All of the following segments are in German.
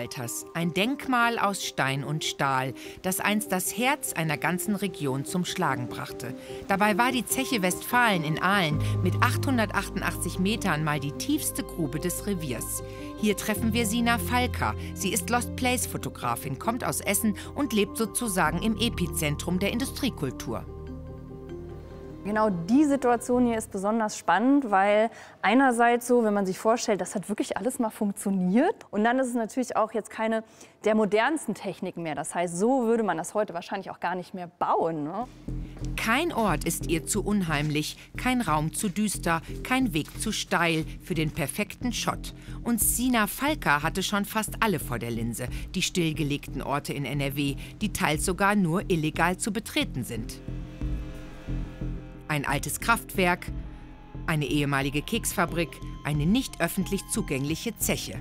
Mittelalters, ein Denkmal aus Stein und Stahl, das einst das Herz einer ganzen Region zum Schlagen brachte. Dabei war die Zeche Westfalen in Aalen mit 888 Metern mal die tiefste Grube des Reviers. Hier treffen wir Sina Falka. Sie ist Lost-Place-Fotografin, kommt aus Essen und lebt sozusagen im Epizentrum der Industriekultur. Genau die Situation hier ist besonders spannend, weil einerseits so, wenn man sich vorstellt, das hat wirklich alles mal funktioniert. Und dann ist es natürlich auch jetzt keine der modernsten Techniken mehr. Das heißt, so würde man das heute wahrscheinlich auch gar nicht mehr bauen, ne? Kein Ort ist ihr zu unheimlich, kein Raum zu düster, kein Weg zu steil für den perfekten Shot. Und Sina Falka hatte schon fast alle vor der Linse, die stillgelegten Orte in NRW, die teils sogar nur illegal zu betreten sind. Ein altes Kraftwerk, eine ehemalige Keksfabrik, eine nicht öffentlich zugängliche Zeche.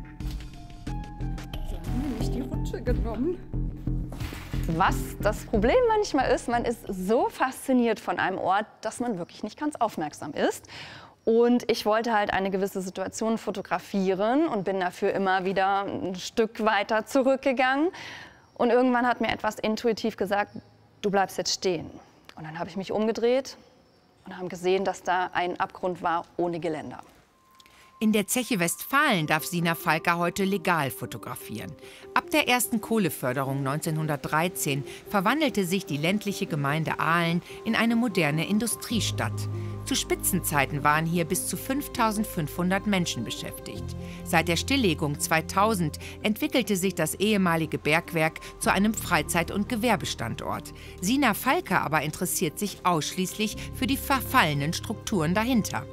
Sie haben nämlich die Rutsche genommen. Was das Problem manchmal ist, man ist so fasziniert von einem Ort, dass man wirklich nicht ganz aufmerksam ist. Und ich wollte halt eine gewisse Situation fotografieren und bin dafür immer wieder ein Stück weiter zurückgegangen. Und irgendwann hat mir etwas intuitiv gesagt, du bleibst jetzt stehen. Und dann habe ich mich umgedreht und haben gesehen, dass da ein Abgrund war ohne Geländer. In der Zeche Westfalen darf Sina Falka heute legal fotografieren. Ab der ersten Kohleförderung 1913 verwandelte sich die ländliche Gemeinde Aalen in eine moderne Industriestadt. Zu Spitzenzeiten waren hier bis zu 5.500 Menschen beschäftigt. Seit der Stilllegung 2000 entwickelte sich das ehemalige Bergwerk zu einem Freizeit- und Gewerbestandort. Sina Falka aber interessiert sich ausschließlich für die verfallenen Strukturen dahinter.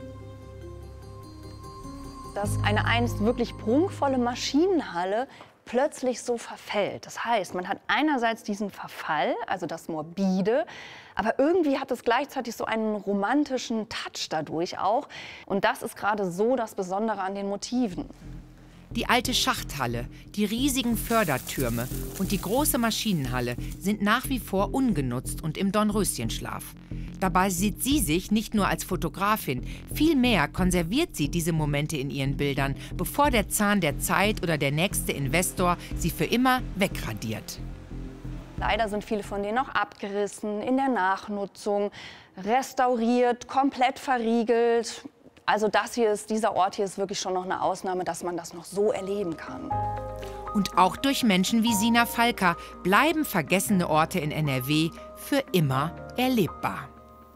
Dass eine einst wirklich prunkvolle Maschinenhalle plötzlich so verfällt. Das heißt, man hat einerseits diesen Verfall, also das Morbide, aber irgendwie hat es gleichzeitig so einen romantischen Touch dadurch auch. Und das ist gerade so das Besondere an den Motiven. Die alte Schachthalle, die riesigen Fördertürme und die große Maschinenhalle sind nach wie vor ungenutzt und im Dornröschenschlaf. Dabei sieht sie sich nicht nur als Fotografin, vielmehr konserviert sie diese Momente in ihren Bildern, bevor der Zahn der Zeit oder der nächste Investor sie für immer wegradiert. Leider sind viele von denen noch abgerissen, in der Nachnutzung, restauriert, komplett verriegelt. Also dieser Ort hier ist wirklich schon noch eine Ausnahme, dass man das noch so erleben kann. Und auch durch Menschen wie Sina Falka bleiben vergessene Orte in NRW für immer erlebbar.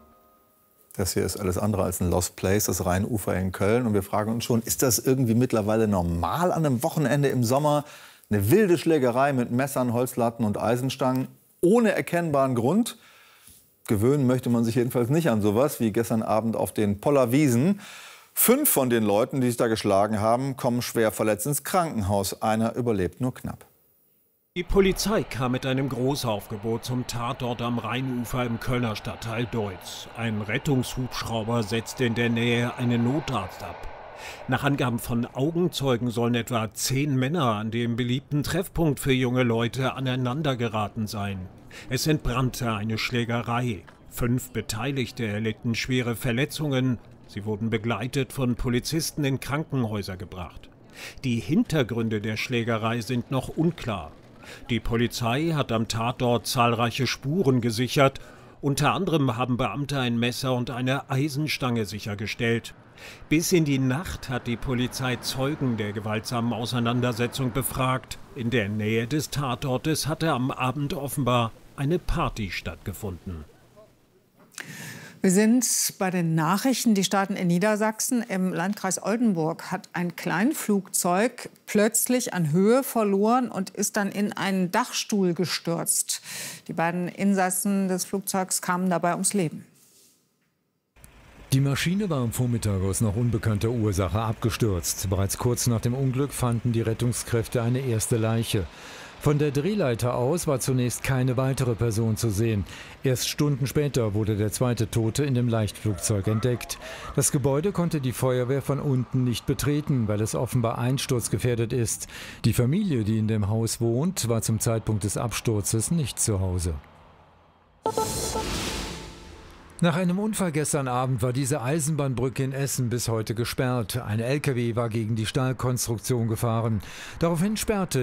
Das hier ist alles andere als ein Lost Place, das Rheinufer in Köln. Und wir fragen uns schon, ist das irgendwie mittlerweile normal an einem Wochenende im Sommer? Eine wilde Schlägerei mit Messern, Holzlatten und Eisenstangen ohne erkennbaren Grund? Gewöhnen möchte man sich jedenfalls nicht an sowas wie gestern Abend auf den Poller Wiesen. 5 von den Leuten, die sich da geschlagen haben, kommen schwer verletzt ins Krankenhaus. Einer überlebt nur knapp. Die Polizei kam mit einem Großaufgebot zum Tatort am Rheinufer im Kölner Stadtteil Deutz. Ein Rettungshubschrauber setzte in der Nähe einen Notarzt ab. Nach Angaben von Augenzeugen sollen etwa 10 Männer an dem beliebten Treffpunkt für junge Leute aneinandergeraten sein. Es entbrannte eine Schlägerei. 5 Beteiligte erlitten schwere Verletzungen. Sie wurden begleitet von Polizisten in Krankenhäuser gebracht. Die Hintergründe der Schlägerei sind noch unklar. Die Polizei hat am Tatort zahlreiche Spuren gesichert. Unter anderem haben Beamte ein Messer und eine Eisenstange sichergestellt. Bis in die Nacht hat die Polizei Zeugen der gewaltsamen Auseinandersetzung befragt. In der Nähe des Tatortes hatte am Abend offenbar eine Party stattgefunden. Wir sind bei den Nachrichten. Die starten in Niedersachsen. Im Landkreis Oldenburg hat ein Kleinflugzeug plötzlich an Höhe verloren und ist dann in einen Dachstuhl gestürzt. Die beiden Insassen des Flugzeugs kamen dabei ums Leben. Die Maschine war am Vormittag aus noch unbekannter Ursache abgestürzt. Bereits kurz nach dem Unglück fanden die Rettungskräfte eine erste Leiche. Von der Drehleiter aus war zunächst keine weitere Person zu sehen. Erst Stunden später wurde der zweite Tote in dem Leichtflugzeug entdeckt. Das Gebäude konnte die Feuerwehr von unten nicht betreten, weil es offenbar einsturzgefährdet ist. Die Familie, die in dem Haus wohnt, war zum Zeitpunkt des Absturzes nicht zu Hause. Nach einem Unfall gestern Abend war diese Eisenbahnbrücke in Essen bis heute gesperrt. Ein LKW war gegen die Stahlkonstruktion gefahren. Daraufhin sperrte